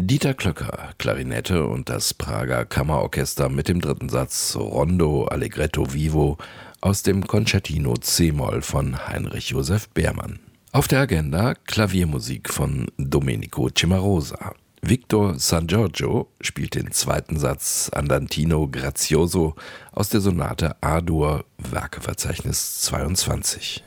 Dieter Klöcker, Klarinette und das Prager Kammerorchester mit dem dritten Satz Rondo Allegretto Vivo aus dem Concertino C-Moll von Heinrich Joseph Beermann. Auf der Agenda Klaviermusik von Domenico Cimarosa. Victor San Giorgio spielt den zweiten Satz Andantino Grazioso aus der Sonate A-Dur, Werkeverzeichnis 22.